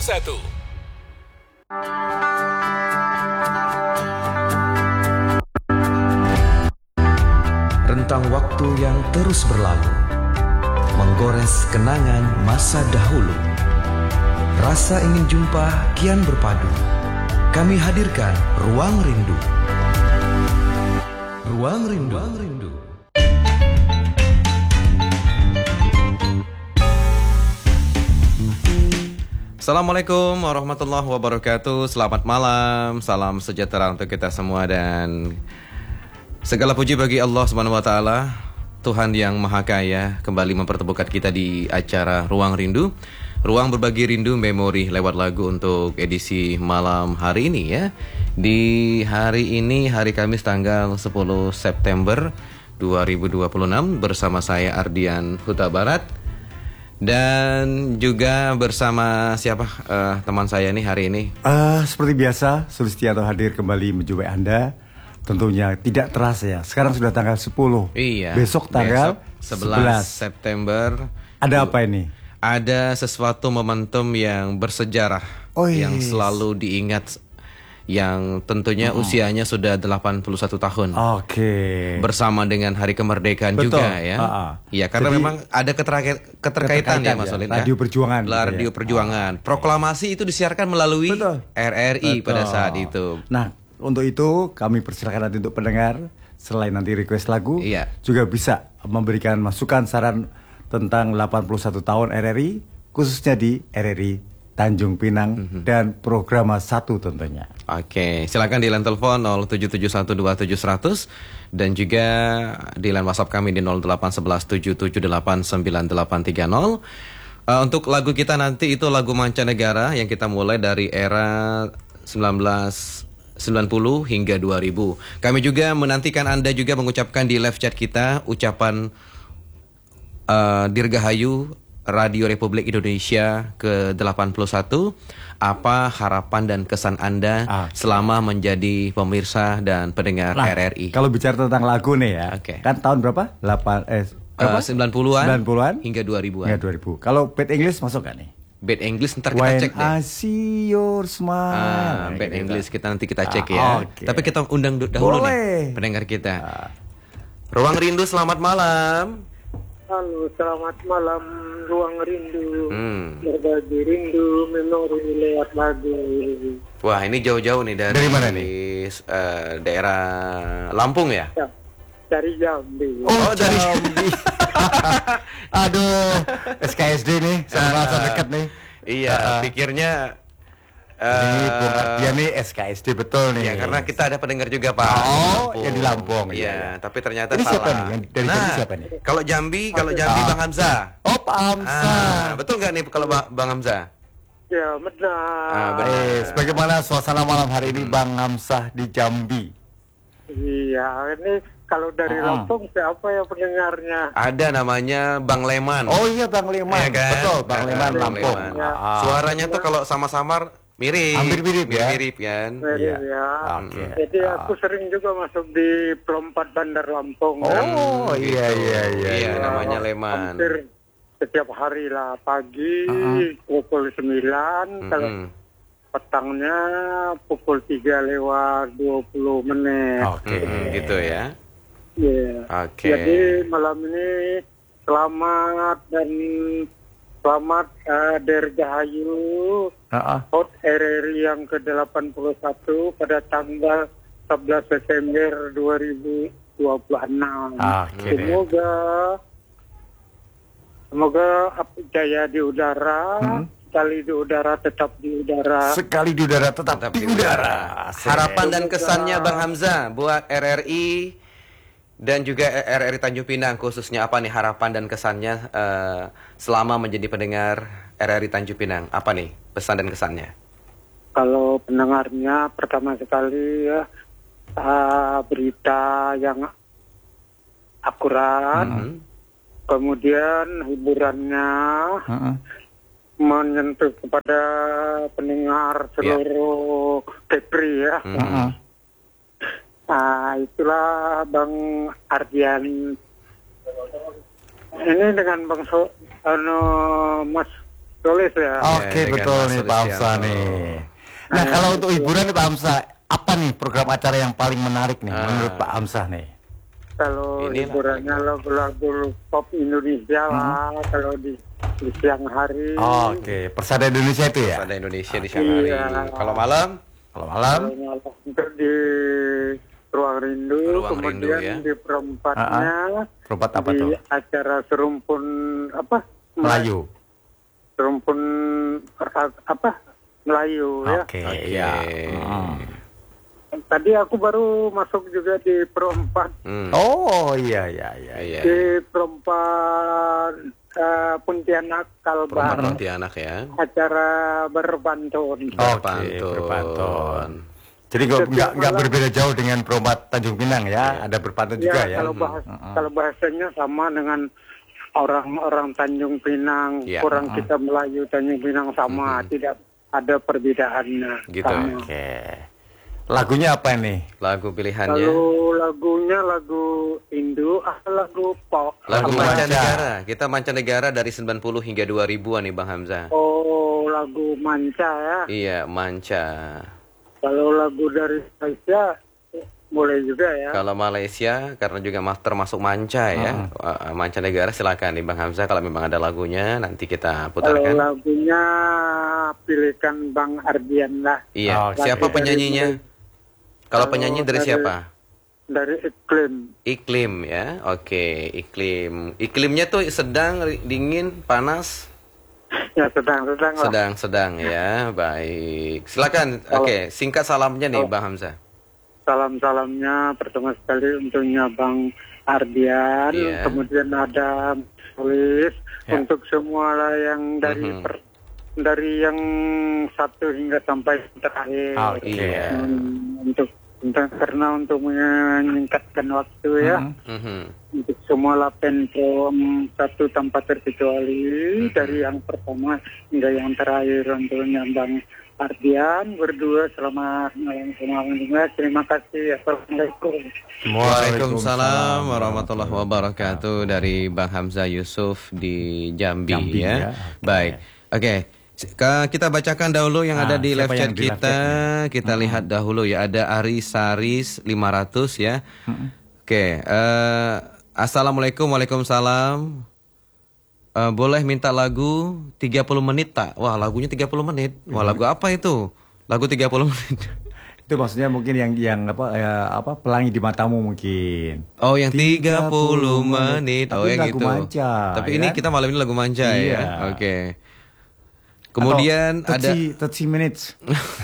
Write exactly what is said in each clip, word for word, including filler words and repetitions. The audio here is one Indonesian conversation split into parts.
satu. Rentang waktu yang terus berlalu, menggores kenangan masa dahulu. Rasa ingin jumpa kian berpadu. Kami hadirkan Ruang Rindu. Ruang Rindu. Ruang Rindu. Assalamualaikum warahmatullahi wabarakatuh. Selamat malam, salam sejahtera untuk kita semua dan segala puji bagi Allah Subhanahu wa taala, Tuhan yang Maha Kaya, kembali mempertemukan kita di acara Ruang Rindu. Ruang berbagi rindu memori lewat lagu untuk edisi malam hari ini ya. Di hari ini, hari Kamis tanggal sepuluh September dua ribu dua puluh enam, bersama saya Ardian Huta Barat. Dan juga bersama siapa uh, teman saya nih hari ini? Uh, seperti biasa, Sulistianto hadir kembali menjumpai Anda. Tentunya tidak terasa ya, sekarang sudah tanggal sepuluh. Iya. Besok tanggal besok sebelas September. Ada apa ini? Ada sesuatu momentum yang bersejarah, oh, yes. yang selalu diingat, yang tentunya oh. usianya sudah delapan puluh satu tahun. Oke. Okay. Bersama dengan Hari Kemerdekaan. Betul. Juga ya. Iya, karena Jadi, memang ada keterkaitan, keterkaitan ya Mas Olin ya. Radio Perjuangan. Radio gitu ya. Perjuangan. Oh. Proklamasi itu disiarkan melalui Betul. R R I. Betul. Pada saat itu. Nah, untuk itu kami persilakan nanti untuk pendengar, selain nanti request lagu, iya. juga bisa memberikan masukan saran tentang delapan puluh satu tahun R R I, khususnya di R R I Tanjung Pinang mm-hmm. dan program satu tentunya. Oke, silakan di line telepon nol tujuh tujuh satu dua tujuh seratus dan juga di line WhatsApp kami di nol delapan satu satu tujuh tujuh delapan sembilan delapan tiga nol. Uh, untuk lagu kita nanti itu lagu mancanegara yang kita mulai dari era sembilan belas sembilan puluh hingga dua ribu. Kami juga menantikan Anda juga mengucapkan di live chat kita ucapan uh, Dirgahayu Radio Republik Indonesia ke delapan puluh satu. Apa harapan dan kesan Anda ah. selama menjadi pemirsa dan pendengar nah, R R I? Kalau bicara tentang lagu nih ya, okay. kan tahun berapa? delapan eh uh, sembilan puluhan, sembilan puluhan hingga dua ribuan. Hingga dua ribu. Kalau bad English masuk gak nih? Bad English ntar kita When cek deh. I see your smile. Ah, bad gitu. English kita nanti kita cek ah, ya. Okay. Tapi kita undang dahulu Boleh. nih pendengar kita. Ah. Ruang Rindu, selamat malam. Halo, selamat malam Ruang Rindu. Hmm. Berbagi rindu, memori lewat lagu. Wah, ini jauh-jauh nih dari, dari mana nih? Uh, daerah Lampung ya? Ya, dari Jambi. Oh, oh dari Jambi. Aduh, S K S D nih, sama uh, dekat nih. Iya, uh, pikirnya ini uh, dia nih S K S D betul nih. Ya, karena kita ada pendengar juga Pak. Oh, yang di Lampung. Iya, ya. Tapi ternyata ini salah. Siapa nih? Yang dari nah, Jambi siapa nih? Kalau Jambi, kalau Jambi ah. Bang Hamzah. Oh, Pak Hamzah. Ah, betul nggak nih kalau Bang Hamzah? Ya, benar. Ah, benar. Eh, bagaimana suasana malam hari ini Bang Hamzah di Jambi? Iya, ini kalau dari uh-huh. Lampung siapa ya pendengarnya? Ada namanya Bang Leman. Oh iya Bang Leman, ya kan? betul Bang nah, Leman Bang Lampung. Leman. Ah. Suaranya tuh kalau sama-samar mirip, hampir mirip ya, mirip kan? Mirip ya. Okay. Jadi aku ah. sering juga masuk di Perempat Bandar Lampung. Oh kan? iya gitu. iya iya. Iya namanya Leman. Hampir setiap hari lah pagi uh-huh. pukul sembilan, mm-hmm. kalau petangnya pukul tiga lewat dua puluh menit. Oke, okay. mm-hmm, gitu ya. Iya. Yeah. Oke. Okay. Jadi malam ini selamat dan selamat uh, Dirgahayu uh-uh. Hot R R I yang ke delapan puluh satu pada tanggal sebelas Desember dua ribu dua puluh enam. Okay. Semoga semoga jaya di udara. Hmm. Sekali di udara tetap di udara. Sekali di udara tetap, tetap di, di udara. udara. Harapan dan kesannya Bang Hamzah buat R R I dan juga R R I Tanjung Pinang khususnya apa nih harapan dan kesannya uh, selama menjadi pendengar R R I Tanjung Pinang? Apa nih pesan dan kesannya? Kalau pendengarnya pertama sekali ya uh, berita yang akurat, mm-hmm. kemudian hiburannya. Mm-hmm. menyentuh kepada pendengar seluruh yeah. Kepri ya. Mm-hmm. Nah, itulah Bang Ardian. Ini dengan Bang so, ano, Mas tulis ya. Oke, Ya, betul dengan nih Mas Pak Hamzah Sulistianto. nih. Nah, kalau untuk hiburan nih Pak Hamzah, apa nih program acara yang paling menarik nih Ah. menurut Pak Hamzah nih? Kalau Inilah hiburannya lagu-lagu pop Indonesia lah, kalau di, di siang hari. Oke, Persada Indonesia itu ya? Pada Indonesia di siang hari. Iya. Kalau malam, Kalau malam? Kalau malam untuk di Ruang Rindu, Ruang Rindu, kemudian ya. di perempatnya, Perempat apa di tuh? acara serumpun apa? Melayu. Serumpun eh, apa? Melayu ya. Oke, Oke. iya. Hmm. Tadi aku baru masuk juga di perempat hmm. Oh, iya iya iya. iya. di perempat eh, Pontianak Perempat Kalbar, Pontianak ya. acara berpantun. Oke, Berpantun. berpantun. Jadi nggak nggak nggak berbeda jauh dengan perempat Tanjung Pinang ya, ada berpantun juga ya. Kalau bahas, kalau bahasanya sama dengan orang-orang Tanjung Pinang, Ya. orang kita Melayu Tanjung Pinang sama, tidak ada perbedaannya. Gitu. sama. Oke. Lagunya apa nih? Lagu pilihannya. Lalu lagunya lagu Indo, atau lagu pop? Lagu Lagu mancanegara. Kita mancanegara dari sembilan puluh hingga dua ribuan nih Bang Hamzah. Oh, lagu manca ya. Iya, manca. Kalau lagu dari Malaysia boleh juga ya. Kalau Malaysia karena juga mas- termasuk manca ya. Uh, mancanegara silakan nih Bang Hamzah kalau memang ada lagunya nanti kita Kalau putarkan. lagunya pilihkan Bang Ardian lah. Iya, Oke. siapa penyanyinya? Kalau Kalau penyanyi dari dari- siapa? Dari iklim. Iklim ya. Oke, iklim. Iklimnya tuh sedang, ri- dingin, panas, Ya sedang-sedang lah. sedang-sedang ya. Baik. Silakan. Oke, singkat salamnya nih Bang Hamzah. Salam-salamnya pertama sekali untuknya Bang Ardian, Iya. kemudian ada tulis Ya. untuk semua lah yang dari Mhm. per- dari yang satu hingga sampai yang terakhir. Oke. Iya. Hmm, untuk, untuk karena untuk menyingkatkan waktu ya. Mhm. Mhm. Untuk semua lapen from satu tanpa terkecuali, dari yang pertama hingga yang terakhir untuknya Bang Ardian berdua. Selamat malam semua. Terima kasih. Assalamualaikum. Waalaikumsalam warahmatullahi wabarakatuh dari Bang Hamzah Yusuf di Jambi, Jambi, ya. ya. Baik. Oke. Ka- Kita bacakan dahulu yang Ah, ada di live siapa chat yang di live kita. Kita lihat dahulu ya. Ada Ari Saris lima ratus ya. Oke. eh, Assalamualaikum. Waalaikumsalam. Eh, boleh minta lagu tiga puluh menit tak? Wah, lagunya tiga puluh menit. Wah, lagu apa itu? Lagu tiga puluh menit. Itu maksudnya mungkin yang yang apa ya, apa Pelangi di Matamu mungkin. Oh, yang tiga puluh menit. Oh, Tapi yang lagu gitu. manca, Tapi ya ini kan? kita malam ini lagu manja Iya. ya. Oke. Kemudian Atau ada thirty, thirty minutes.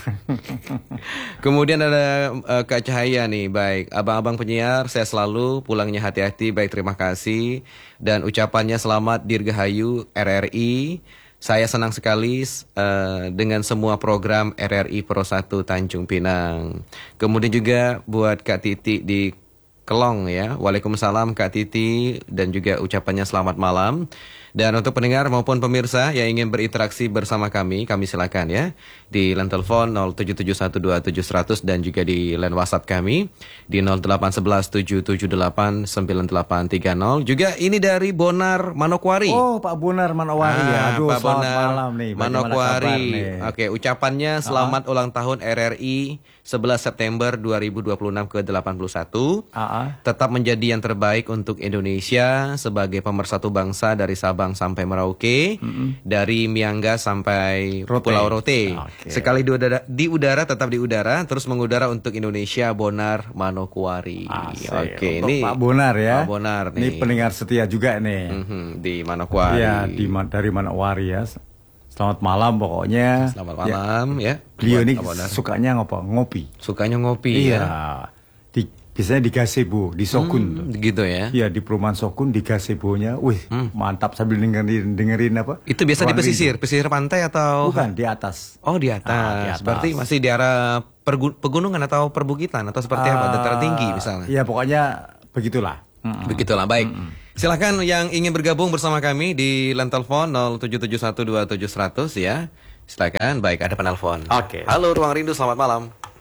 kemudian ada eh, Kak Cahaya nih. Baik, abang-abang penyiar, saya selalu pulangnya hati-hati. Baik, terima kasih. Dan ucapannya selamat Dirgahayu R R I. Saya senang sekali eh, dengan semua program R R I Pro satu Tanjung Pinang. Kemudian juga buat Kak Titi di Kelong ya. Waalaikumsalam Kak Titi dan juga ucapannya selamat malam. Dan untuk pendengar maupun pemirsa yang ingin berinteraksi bersama kami, kami silakan ya di line telepon nol tujuh tujuh satu dua tujuh seratus dan juga di line WhatsApp kami di nol delapan satu satu tujuh tujuh delapan sembilan delapan tiga nol. Juga ini dari Bonar Manokwari. Oh, Pak Bonar Manowari ya. Ah, Aduh, Pak selamat Bonar malam nih. Bagaimana Manokwari. kabar nih? Oke, ucapannya selamat ulang tahun R R I sebelas September dua ribu dua puluh enam ke delapan puluh satu. Ah, ah. Tetap menjadi yang terbaik untuk Indonesia sebagai pemersatu bangsa dari Sabang sampai Merauke, dari Miangga sampai Rote. Pulau Rote. Oke. Sekali di udara, di udara tetap di udara, terus mengudara untuk Indonesia. Bonar Manokwari. Asik. Oke, Untuk ini Pak Bonar ya. Pak Bonar Ini nih. pendengar setia juga nih. Mhm, di Manokwari. Iya, di Ma- dari Manowari ya. Selamat malam pokoknya. Selamat Ya, malam ya. beliau buat ini Pak Bonar. sukanya ngopo? Ngopi. Sukanya ngopi Iya. ya. Di, biasanya di gazebo, di Sokun. Hmm, gitu ya. Iya, di perumahan Sokun di gazebo-nya. Wih, mantap sambil dengerin dengerin apa? Itu biasa di Ruang pesisir, Rindu. pesisir pantai atau Bukan, di atas. Oh, di atas. Ah, di atas. Berarti masih di arah pergu- pegunungan atau perbukitan atau seperti apa? Dataran tinggi misalnya. Iya, pokoknya begitulah. Mm-mm. Begitulah, baik. Silakan yang ingin bergabung bersama kami di line telepon nol tujuh tujuh satu dua tujuh seratus ya. Silakan, baik ada penelpon. Oke. Halo Ruang Rindu, selamat malam.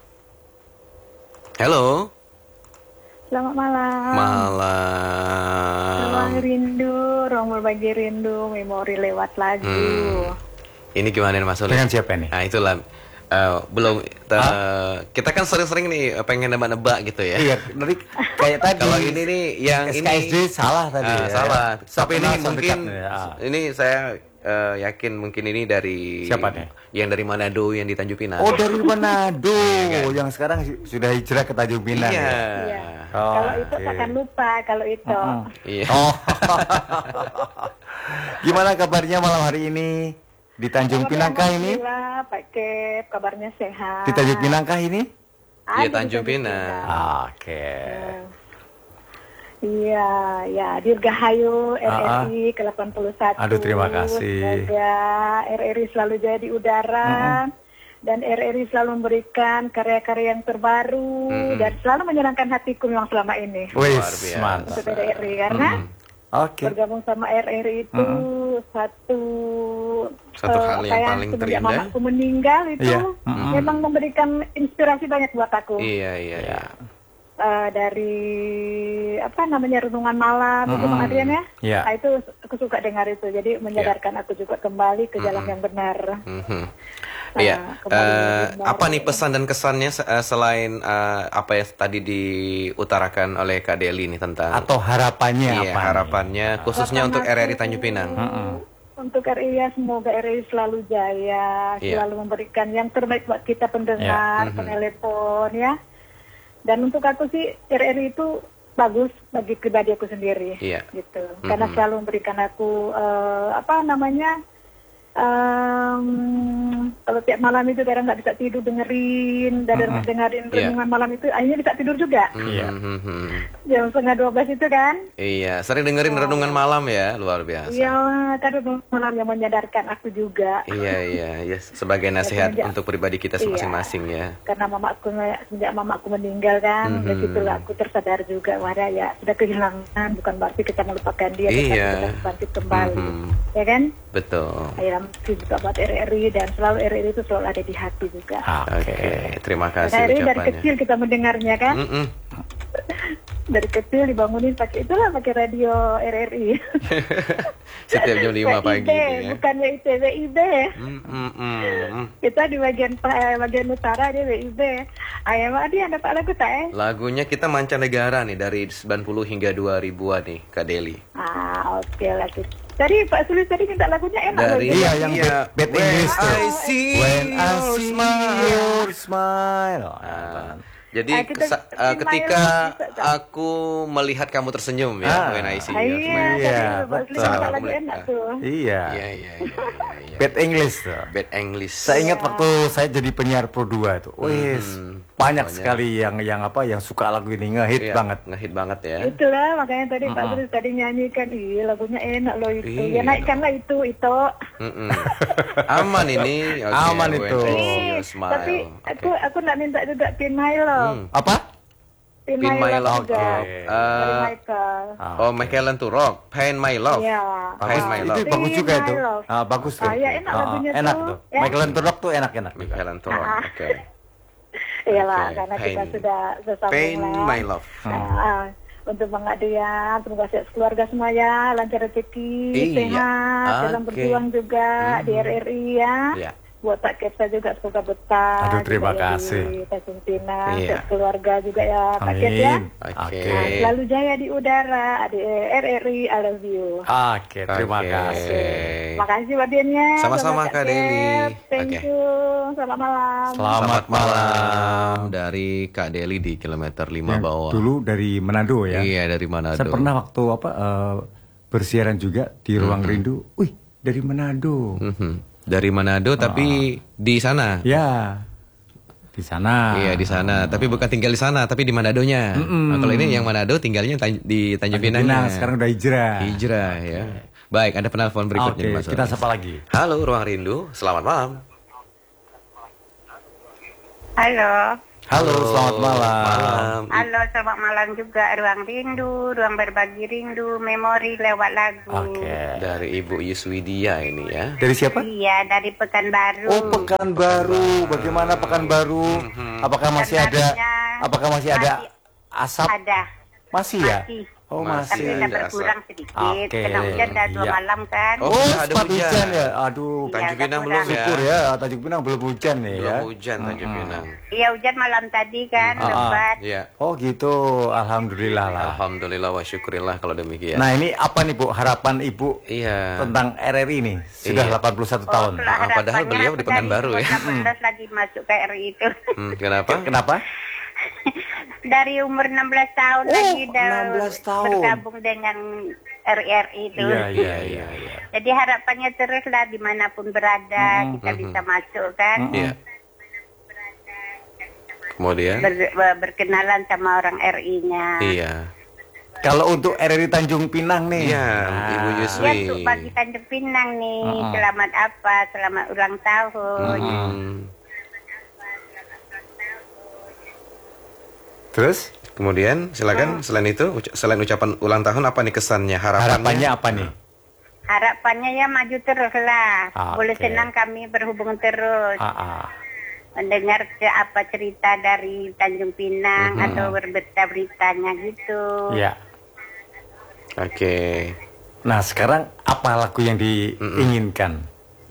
Halo. Selamat malam. Malam. Ruang rindu, ruang berbagi rindu, memori lewat lagu. Hmm. Ini gimana nih Mas Sulit? Dengan siapa nih? Nah itulah uh, belum uh, kita kan sering-sering nih pengen nebak-nebak gitu ya. Iya, dari kayak tadi. Kalau ini nih yang S K S D ini salah tadi. uh, ya. salah. Tapi ini Terkenal mungkin dekat, ya. ini saya uh, yakin mungkin ini dari siapa nih? Yang dari Manado yang di Tanjung Pinang. Oh dari Manado, Iya kan? Yang sekarang sudah hijrah ke Tanjung Pinang. Iya. Ya? Iya. Oh, Kalau itu oke. takkan lupa kalau itu. Mm-mm. Iya. Oh. Gimana kabarnya malam hari ini di Tanjung Pinang kah ini? Alhamdulillah, Pak Kep, kabarnya sehat. Di Tanjung Pinang kah ini? Ada Iya di Tanjung Pinang. Oke. Iya, ya Dirgahayu R R I Ah, ke delapan puluh satu. Aduh, terima kasih. Semoga R R I selalu jaya di udara. Dan R R I selalu memberikan karya-karya yang terbaru Mm-mm. dan selalu menyenangkan hatiku memang selama ini. Wih, Luar biasa. mantap. Untuk R R I karena Oke. bergabung sama R R I itu satu Satu eh, hal apa yang ya, paling semenjak terindah. mamaku meninggal itu Iya. Mm-mm. memang memberikan inspirasi banyak buat aku. Iya iya iya. Eh, dari apa namanya renungan malam itu Bang Adrian ya. Iya. Nah, itu aku suka dengar itu. Jadi menyadarkan aku juga kembali ke jalan yang benar. Mhm. Nah, Iya. kembali Eh, benar. apa nih pesan dan kesannya se- eh, selain eh, apa yang tadi diutarakan oleh Kak Deli nih tentang Atau harapannya iya, apa? nih? harapannya khususnya untuk R R I Tanjung Pinang. Untuk R R I ya, semoga R R I selalu jaya, Iya. selalu memberikan yang terbaik buat kita pendengar, Iya. penelepon ya. Dan untuk aku sih R R I itu bagus bagi pribadi aku sendiri, Iya. gitu. Karena selalu memberikan aku eh, apa namanya, em, kalau tiap malam itu kadang nggak bisa tidur dengerin, dan dengerin Iya. renungan malam itu, akhirnya bisa tidur juga. Iya. Mhm. Jam setengah dua belas itu kan. Iya, sering dengerin renungan malam ya, luar biasa. Iya, kan renungan malam yang menyadarkan aku juga. Iya iya, ya sebagai nasihat Semenjak- untuk pribadi kita Iya. masing-masing ya. Karena mamaku sejak mamaku meninggal kan, dari situ aku tersadar juga bahwa ya sudah kehilangan, bukan berarti kita melupakan dia, tetapi Iya. kita bangkit kembali, Mhm. ya kan? Betul. Saya masih juga buat R R I dan selalu R R I itu selalu ada di hati juga. Oke, terima Karena kasih R R I dari ucapannya. kecil kita mendengarnya kan, Mm-mm. dari kecil dibangunin pakai itulah pakai radio R R I. Setiap jam lima pagi W I B, gitu ya. bukan W I T, W I B. Mm-mm-mm. Kita di bagian eh, bagian utara dia W I B. Ayo Mak dia dapat lagu tak eh? Lagunya kita mancanegara nih dari sembilan puluh hingga dua ribuan nih Kak Deli. Ah, oke lah. Tadi Pak Sulis tadi minta lagunya enak Dari loh. Iya, yang iya, bad, bad When English tuh. I see When I your see smile. your smile. Oh, Nah, jadi Ah, kita kesa- terima eh, ketika ya, bisa, tak? aku melihat kamu tersenyum ya, Ah. when I see Ah, your iya, smile. Iya, tadi Pak Sulis betul. minta lagu enak tuh. Iya. Iya, iya, iya, iya, iya. Bad English tuh. Bad English. Saya ingat waktu saya jadi penyiar Pro dua tuh. Wih, banyak Banyak. sekali yang yang apa yang suka lagu ini ngehit Iya, banget. ngehit banget ya. Itulah makanya tadi Pak Sulis tadi nyanyikan, iya lagunya enak loh itu. Iya. Ya naikkanlah itu, itu. Mm-mm. Aman ini. Oke, Aman when itu. I see Ih, your smile. tapi Oke. aku aku nak minta juga Pin My Love. Hmm. Apa? Pin, Pin My Love. juga. Oke. Dari Eh, Michael. Ah, Oh, Michael to Rock, Pain My Love. Iya. Pain My itu Love. bagus Pin juga My itu. Love. Ah, bagus tuh. Ah, iya, enak Ah, ah, lagunya enak tuh, tuh. ya. Michael Turok tuh enak-enak juga. Michael to Rock. Ah. Oke. Iyalah, Oke, karena kita Pain. sudah bersambung Pain lah. My Love. Nah, ah, untuk Bang Adrian, semoga sehat keluarga semuanya, lancar rezeki, Iya. sehat, dalam Oke. berjuang juga di R R I ya. Iya. Buat Pak Kepsa juga semoga betah. Aduh, terima juga ya kasih. Di Tanjung Pinang, Iya. sehat keluarga juga ya Pak Kep ya. Amin. Oke. Nah, selalu jaya di udara, di R R I, I love you. Oke, terima Oke. kasih. Makasih Wadiannya. Sama-sama, Kak Deli. Thank Oke. you. Selamat malam. Selamat malam. Dari Kak Deli di kilometer lima Yang bawah. dulu dari Manado ya. Iya, dari Manado. Saya pernah waktu apa eh, bersiaran juga di Ruang Rindu. Wih, dari Manado. Mhm. Dari Manado tapi di sana. Ya. Di sana. Iya di sana, tapi bukan tinggal di sana, tapi di Manadonya. Nah, kalau ini yang Manado tinggalnya tan- di Tanjung Tanjung Pinang. Pinang, sekarang udah hijrah. Hijrah ya. Baik, ada penelpon berikutnya Oke, Mas. kita sapa lagi. Halo Ruang Rindu, selamat malam. Halo. Halo, selamat malam. Malam. Halo, selamat malam juga. Ruang Rindu, Ruang Berbagi Rindu, Memori lewat lagu. Oke. Dari Ibu Yuswidia ini ya. Dari siapa? Iya, dari Pekanbaru. Oh, Pekanbaru. Bagaimana Pekanbaru? Apakah masih ada Pekanbarunya apakah masih ada masih asap? Ada. Masih ya? Masih. Oh, Masih masih. Tapi udah ada berkurang asap. sedikit. Oke, Kena hujan udah dua iya. malam kan. Oh, Oh, ada sempat hujan. hujan ya. Aduh. Iya, Tanjung udah Pinang belum kurang. ya? Syukur ya, Tanjung Pinang belum hujan nih Belum ya. hujan Tanjung Pinang. Iya hujan malam tadi kan, Ah, ah. lebat. Iya. Oh gitu, alhamdulillah lah. Alhamdulillah wa syukurillah kalau demikian. Nah ini apa nih Bu, harapan Ibu Iya. tentang R R I nih? Sudah Iya. delapan puluh satu tahun. Oh, Ah, padahal harapannya beliau di Pekanbaru ya. dari delapan belas lagi masuk ke R I itu. Hmm, kenapa? Kenapa? Dari umur enam belas tahun Oh, lagi udah enam belas tahun. bergabung dengan R I R I itu. Iya, iya, iya, iya. Jadi harapannya terus lah dimanapun berada Mm-mm. kita bisa masuk kan. Iya. Kemudian? Ber- ber- berkenalan sama orang R I-nya. Iya. Kalau untuk R R I Tanjung Pinang nih. Iya, Ibu Yuswi. Ya untuk bagi Tanjung Pinang nih, Mm-mm. selamat apa? Selamat ulang tahun. Hmm. Terus Kemudian silakan selain itu uca- selain ucapan ulang tahun apa nih kesannya, harapannya? harapannya apa nih? Harapannya ya maju terus lah. Ah, Boleh oke. senang kami berhubung terus. Ah, ah. Mendengar ke apa cerita dari Tanjung Pinang Mhm. atau berita-beritanya gitu. Iya. Oke. Nah sekarang apa lagu yang diinginkan?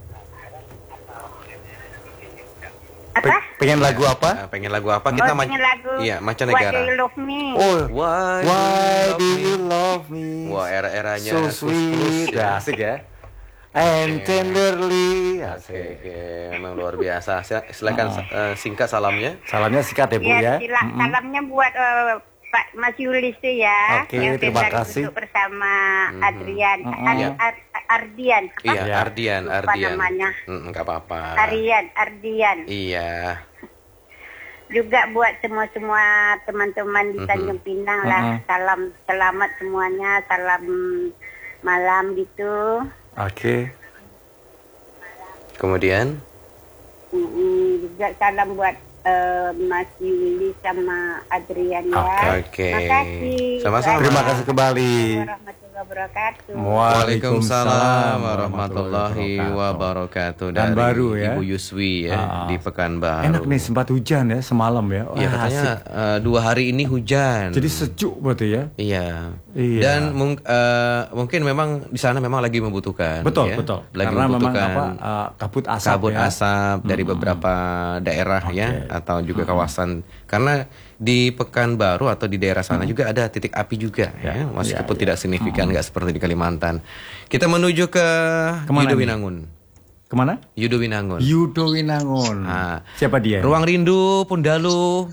Apa? Pe- pengen lagu apa? Nah, pengen lagu apa? Kita oh, ma- pengen lagu Iya, Why Do mancanegara. You Love Me. Oh, Why, Why do me? you love me? Wah, era-eranya So Kus Plus sweet. ya. Ya, asik ya. And tenderly. Oke, Asik. oke, memang luar biasa. Sil- Silakan eh, singkat salamnya. Salamnya sikat ya Bu Ya, ya. sila- Mm-mm. salamnya buat eh, Pak Mas Yulis tuh ya. Oke, yang terima sedang kasih. duduk bersama Mhm. Adrian. Mm-mm. Ar- Iya. Ar- Ardian. Apa? Iya, Ya. Ardian, Lupa Ardian. namanya. Hmm, enggak apa-apa. Ardian, Ardian. Iya. Juga buat semua-semua teman-teman di Mhm. Tanjung Pinang lah. Mhm. Salam selamat semuanya, salam malam gitu. Oke. Kemudian Mm, juga salam buat eh, Mas Yuli sama Adrian ya. Oke. Terima kasih. Sama-sama. Terima kasih kembali. Warahmatullahi wabarakatuh. Waalaikumsalam warahmatullahi wabarakatuh. Dan Dari baru ya. Ibu Yuswi ya Ah. di Pekanbaru. Enak nih sempat hujan ya semalam ya. Wah, Iya, katanya asik. eh, dua hari ini hujan. Jadi sejuk berarti ya. Iya. Iya. Dan mung- eh, mungkin memang di sana memang lagi membutuhkan. Betul, ya. betul. Lagi Karena memang membutuhkan apa uh, kabut asap kabut ya. asap dari beberapa daerah ya, Oke. atau juga kawasan. Karena di Pekanbaru atau di daerah sana juga ada titik api juga ya, Ya, meskipun ya, tidak signifikan, nggak seperti di Kalimantan. Kita menuju ke Kemana Yudo nih? Winangun. Kemana? Yudo Winangun. Yudo Winangun. Ah. Siapa dia? Ruang Rindu Pundalu.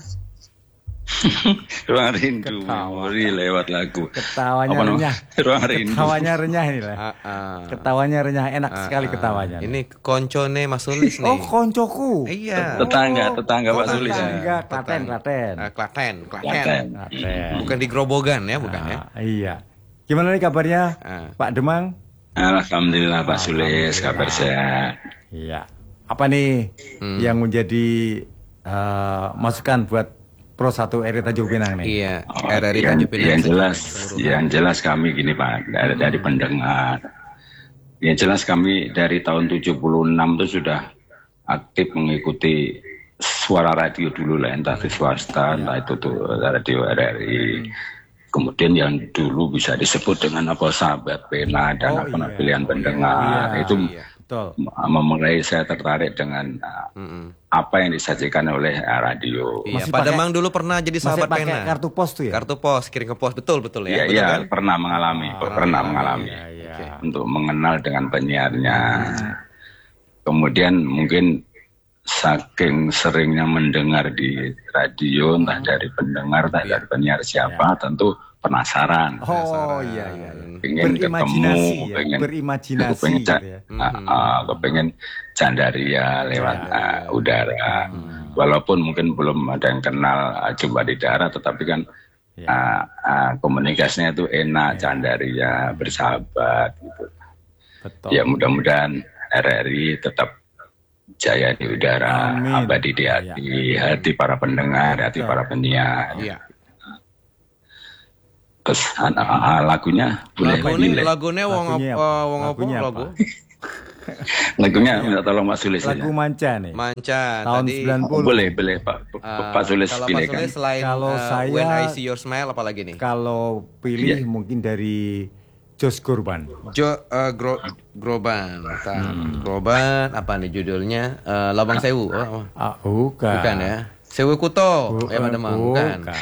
Ruang Rindu Ketawa. memori lewat lagu. Ketawanya Apa nama? renyah. Ruang Rindu. Ketawanya renyah ini lah. Ah, ah. Ketawanya renyah, enak sekali Ah, ah. ketawanya. Ini koncone Mas Sulis nih. Oh, koncoku. Iya. Tetangga, tetangga Pak Oh, Sulis. tetangga, Klaten, Klaten. Ah, Klaten, Klaten. Klaten. Klaten. Bukan di Grobogan ya, bukan ya? Ah, iya. Gimana nih kabarnya, Ah. Pak Demang? Alhamdulillah Pak Sulis, kabar sehat. Iya. Apa nih Hmm. yang menjadi eh, masukan buat Pro satu R I Tanjung Pinang nih? Iya, Oh, R R I yang, Tanjung Pinang. yang jelas, seluruh- yang jelas kami gini Pak, dari, dari pendengar. Yang jelas kami dari tahun tujuh puluh enam itu sudah aktif mengikuti suara radio dulu lah, entah di swasta, entah itu tuh radio R R I. Kemudian yang dulu bisa disebut dengan apa sahabat pena dan Oh, apa iya. pilihan pendengar. Iya, Itu iya. Betul. memulai saya tertarik dengan uh, Mm-mm. apa yang disajikan oleh uh, radio. Iya, Masih Pak pakai- Demang dulu pernah jadi Masih sahabat pakai pena. kartu pos tuh ya? Kartu pos, kirim ke pos, betul betul Iya, ya. betul iya, kan? pernah mengalami, pernah pernah mengalami, mengalami. Iya, Oke. iya. Untuk mengenal dengan penyiarnya. Kemudian mungkin saking seringnya mendengar di radio, entah dari pendengar, entah dari penyiar siapa, tentu penasaran. Oh iya iya. iya. Pengen Berimajinasi ketemu, ya, pengen, berimajinasi pengen, gitu ca- ya. ah, ah, kepengen candaria lewat ah, udara. Walaupun mungkin belum ada yang kenal ah, jumpa di darat, tetapi kan Ya. ah, ah, komunikasinya itu enak, candaria, bersahabat gitu. Betul. Ya mudah-mudahan R R I tetap jaya di udara, Amin. abadi di hati, hati para pendengar, hati para penyiar. Iya. Terus ah, ah, lagunya boleh Lagu ini pilih. lagunya wong Lagunya apa apa? wong apa Lagunya lagu? apa? Lagunya minta tolong Pak Sulis saja. Lagu Manca nih. Manca. Tahun tadi, sembilan puluh. Oh, boleh, boleh Pak. uh, Pak Sulis kalau pilih Pak kan. Sulis selain Kalau uh, saya- When I See Your Smile apalagi nih? Kalau pilih Iya. mungkin dari Josh Groban. Jo uh, Gro Groban. Hmm. Groban apa nih judulnya? Uh, Lawang Sewu. Oh, oh. Ah, bukan. Bukan ya? Sewu Kuto. Bukan, Ya Pademang, bukan. bukan.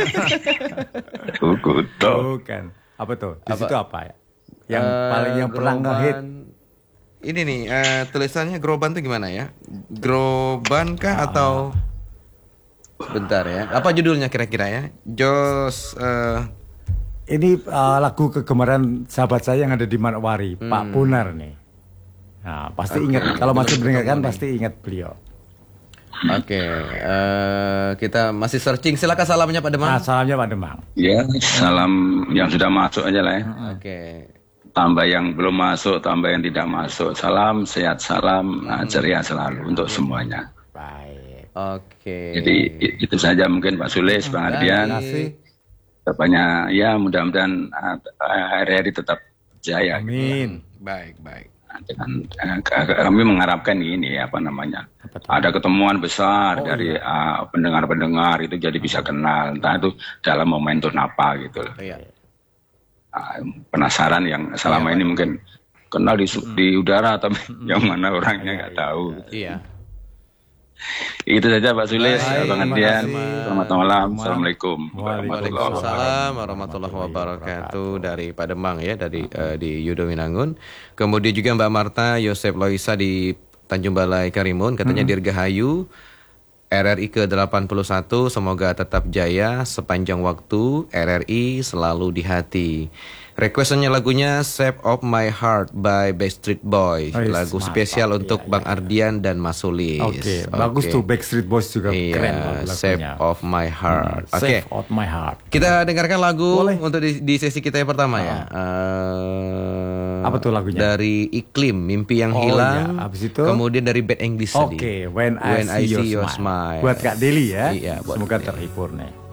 Kukuto. Bukan. Apa tuh? Di Apa? situ apa ya? Yang Eh, paling yang pernah Groban- nge-hit. Ini nih eh, tulisannya Groban tuh gimana ya? Groban kah Ah. atau bentar ya? Apa judulnya kira-kira ya? Jos eh, Ini uh, lagu kegemaran sahabat saya yang ada di Manokwari, Hmm. Pak Punar nih. Nah, pasti ingat. Kalau masih mendengarkan pasti ingat beliau. Oke, eh, kita masih searching. Silakan salamnya Pak Demang. Nah, salamnya Pak Demang. Ya, salam yang sudah masuk aja lah ya. Oke. Tambah yang belum masuk, tambah yang tidak masuk. Salam, sehat salam, nah, ceria selalu untuk semuanya. Baik. Oke. Jadi i- itu saja mungkin Pak Sulis, Bang Ardian. Terima kasih. Banyak ya mudah-mudahan uh, hari-hari tetap jaya. Amin. Baik, baik. Nah, dengan eh, k- kami mengharapkan ini apa namanya Apa tuh? ada ketemuan besar Oh, dari uh, pendengar-pendengar itu jadi bisa kenal entah itu dalam momentum apa gitu loh. Iya. Ah, penasaran yang selama ini mungkin kenal di, su- di udara tapi yang mana orangnya nggak tahu. Iya. Itu saja Pak Sulis, Baik, Bang terima Ardian. kasih. Selamat malam. Assalamualaikum. Waalaikumsalam warahmatullahi wabarakatuh dari Pademang ya, dari eh, di Yudo Winangun. Kemudian juga Mbak Marta Yosep Loisa di Tanjung Balai Karimun, katanya Dirgahayu R R I ke delapan puluh satu semoga tetap jaya sepanjang waktu, R R I selalu di hati. Requestannya lagunya Shape of My Heart by Backstreet Boys. Oh, yes, Lagu mantap. spesial Iya, untuk iya, Bang Ardian dan Mas Sulis. Oke, bagus Oke. tuh Backstreet Boys juga Iya, keren lagu Shape lagunya. of My Heart. Oke. Save out my heart. Kita dengarkan lagu Boleh. untuk di, di sesi kita yang pertama ya. Eh, Apa tuh lagunya? Dari Iklim, Mimpi yang Oh, Hilang. iya. Habis itu? Kemudian dari Bad English tadi. Oke, when I, When I see, See your, Your smile. Smile. Buat Kak Deli ya. Iya, buat Semoga Deli. terhibur nih.